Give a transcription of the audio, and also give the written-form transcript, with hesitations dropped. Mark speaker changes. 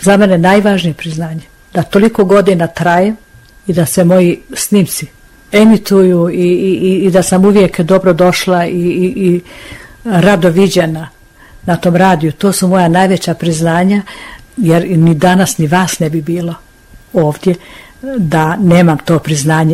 Speaker 1: za mene najvažnije priznanje. Da toliko godina traje i da se moji snimci emituju i da sam uvijek dobro došla i rado viđena na tom radiju. To su moja najveća priznanja, jer ni danas ni vas ne bi bilo ovdje da nemam to priznanje.